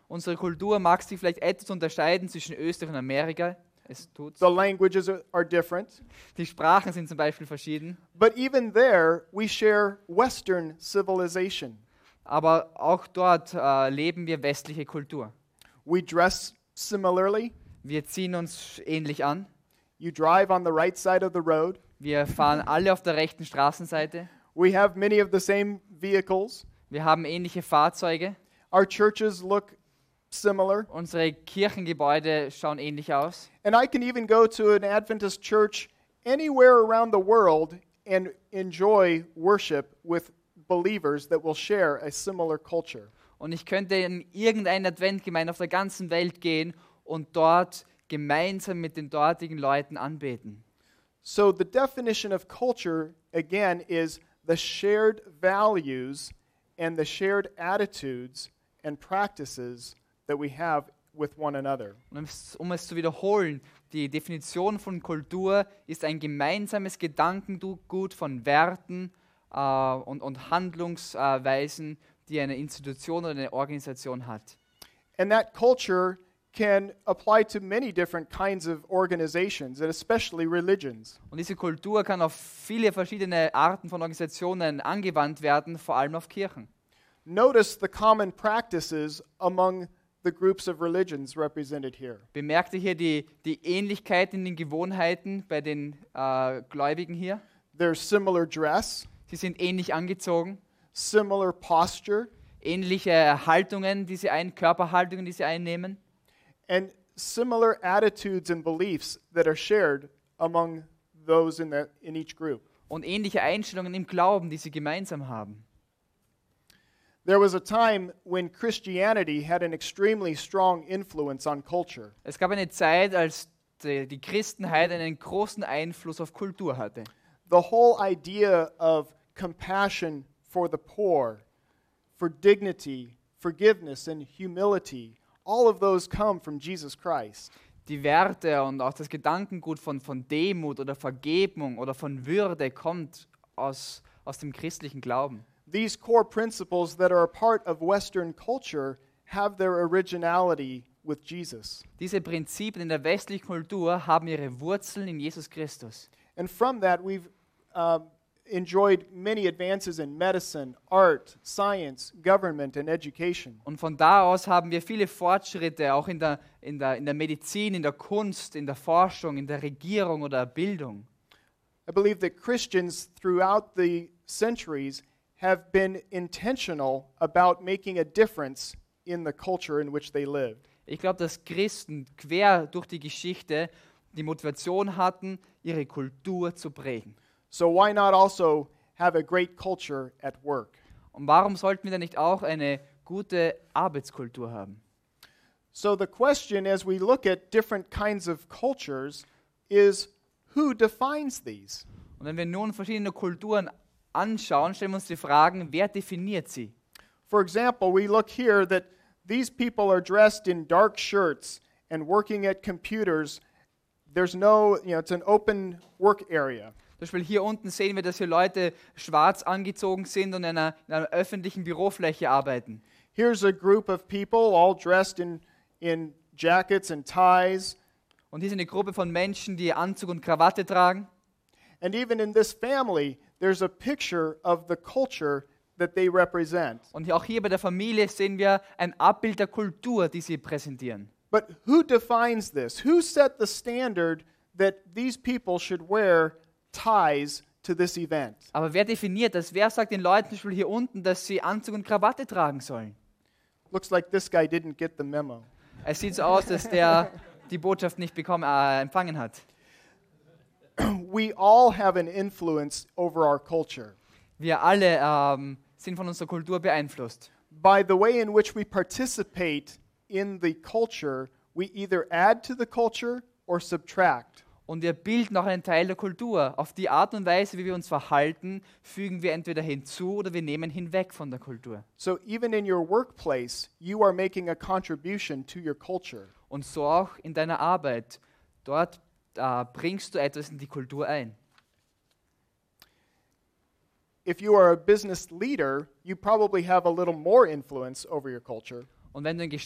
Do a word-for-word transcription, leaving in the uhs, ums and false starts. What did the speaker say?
Unsere Kultur mag sich vielleicht etwas unterscheiden zwischen Österreich und Amerika. Es tut's. The languages are, are different. Die Sprachen sind zum Beispiel verschieden. But even there, we share Western civilization. Aber auch dort äh, leben wir westliche Kultur. We dress similarly. Wir ziehen uns ähnlich an. You drive on the right side of the road. Wir fahren alle auf der rechten Straßenseite. We have many of the same vehicles. Wir haben ähnliche Fahrzeuge. Our churches look similar. Unsere Kirchengebäude schauen ähnlich aus. And I can even go to an Adventist church anywhere around the world and enjoy worship with believers that will share a similar culture. Und ich könnte in irgendeine Adventgemeinde auf der ganzen Welt gehen und dort gemeinsam mit den dortigen Leuten anbeten. So the definition of culture, again, is the shared values and the shared attitudes and practices that we have with one another. Und um es, um es zu wiederholen, die Definition von Kultur ist ein gemeinsames Gedankengut von Werten äh, und, und Handlungsweisen, die eine Institution oder eine Organisation hat. And that culture can apply to many different kinds of organizations, and especially religions. Und diese Kultur kann auf viele verschiedene Arten von Organisationen angewandt werden, vor allem auf Kirchen. Notice the common practices among the groups of religions represented here. Bemerkt ihr hier die, die Ähnlichkeit in den Gewohnheiten bei den äh, Gläubigen hier? There's similar dress, Sie sind ähnlich angezogen, similar posture, ähnliche Haltungen, die sie ein, Körperhaltungen, die sie einnehmen. and similar attitudes and beliefs that are shared among those in, the, in each group. Und ähnliche Einstellungen im Glauben, die sie gemeinsam haben. There was a time when Christianity had an extremely strong influence on culture. Es gab eine Zeit, als die, die Christenheit einen großen Einfluss auf Kultur hatte. The whole idea of compassion for the poor, for dignity, forgiveness, and humility, all of those come from Jesus Christ. Die Werte und auch das Gedankengut von, von Demut oder Vergebung oder von Würde kommt aus, aus dem christlichen Glauben. These core principles that are a part of Western culture have their originality with Jesus. Diese Prinzipien in der westlichen Kultur haben ihre Wurzeln in Jesus Christus. And from that, we've uh, enjoyed many advances in medicine, art, science, government, and education. Und von da aus haben wir viele Fortschritte auch in der, in der, in der Medizin, in der Kunst, in der Forschung, in der Regierung oder Bildung. I believe that Christians throughout the centuries have been intentional about making a difference in the culture in which they lived. Ich glaube, dass Christen quer durch die Geschichte die Motivation hatten, ihre Kultur zu prägen. So why not also have a great culture at work? Und warum sollten wir dann nicht auch eine gute Arbeitskultur haben? So the question as we look at different kinds of cultures is who defines these? Und wenn wir nun verschiedene Kulturen anschauen, stellen wir uns die Fragen, wer definiert sie? For example, we look here that these people are dressed in dark shirts and working at computers. There's no, you know, it's an open work area. Zum Beispiel hier unten sehen wir, dass hier Leute schwarz angezogen sind und in einer, in einer öffentlichen Bürofläche arbeiten. Here's a group of people all dressed in, in jackets and ties. Und hier ist eine Gruppe von Menschen, die Anzug und Krawatte tragen. And even in this family, there's a picture of the culture that they represent. Und auch hier bei der Familie sehen wir ein Abbild der Kultur, die sie präsentieren. But who defines this? Who set the standard that these people should wear ties to this event? Aber wer definiert das? Wer sagt den Leuten zum Beispiel hier unten, dass sie Anzug und Krawatte tragen sollen? Looks like this guy didn't get the memo. Es sieht so aus, dass der die Botschaft nicht bekommen, äh, empfangen hat. We all have an influence over our culture Wir alle ähm, sind von unserer Kultur beeinflusst. by the way in which we participate in the culture. We either add to the culture or subtract. Und wir bilden auch einen Teil der Kultur. Auf die Art und Weise, wie wir uns verhalten, fügen wir entweder hinzu oder wir nehmen hinweg von der Kultur. So even in your workplace, you are making a contribution to your culture. Und so auch in deiner Arbeit. Dort äh, bringst du etwas in die Kultur ein. If you are a business leader, you probably have a little more influence over your culture. Und wenn du ein